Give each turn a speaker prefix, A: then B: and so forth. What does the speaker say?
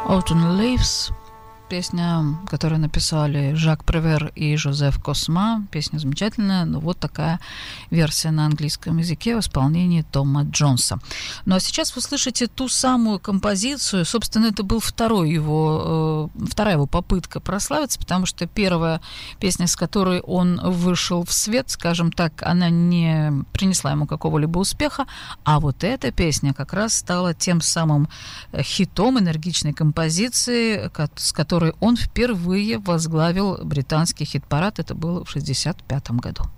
A: Autumn Leaves, песня, которую написали Жак Превер и Жозеф Косма. Песня замечательная, но вот такая версия на английском языке в исполнении Тома Джонса. Ну а сейчас вы слышите ту самую композицию. Собственно, это был вторая его попытка прославиться, потому что первая песня, с которой он вышел в свет, скажем так, она не принесла ему какого-либо успеха, а вот эта песня как раз стала тем самым хитом энергичной композиции, с которой он впервые возглавил британский хит-парад. Это было в 1965 году.